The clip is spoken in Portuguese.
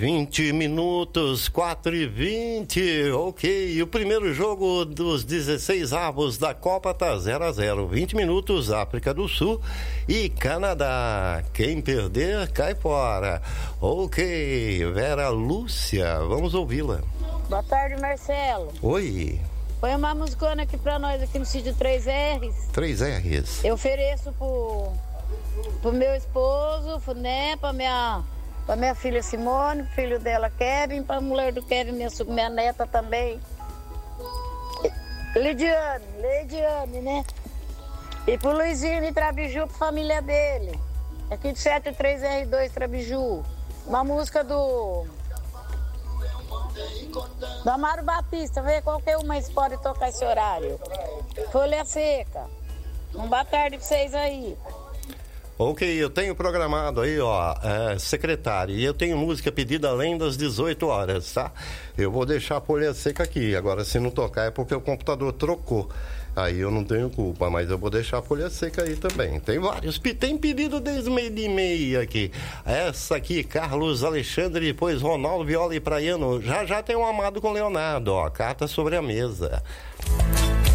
20 minutos, 4:20, ok. O primeiro jogo dos 16 avos da Copa tá 0-0. 20 minutos, África do Sul e Canadá. Quem perder, cai fora. Ok, Vera Lúcia, vamos ouvi-la. Boa tarde, Marcelo. Oi. Põe uma musicona aqui pra nós, aqui no sítio 3Rs. 3Rs. Eu ofereço pro meu esposo, né, pra minha filha Simone, pro filho dela Kevin, pra mulher do Kevin, minha neta também. Lidiane, né? E pro Luizinho de Trabiju, pra família dele. Aqui de 73R2 Trabiju. Uma música do Amaro Batista, vê qualquer uma pode tocar esse horário. Folha Seca. Boa tarde pra vocês aí. Ok, eu tenho programado aí, ó, secretário, e eu tenho música pedida além das 18 horas, tá? Eu vou deixar a folha seca aqui, agora se não tocar é porque o computador trocou, aí eu não tenho culpa, mas eu vou deixar a folha seca aí também. Tem vários, tem pedido desde meio de meia aqui. Essa aqui, Carlos Alexandre, depois Ronaldo, Viola e Praiano, já tem um Amado com Leonardo, ó, carta sobre a mesa.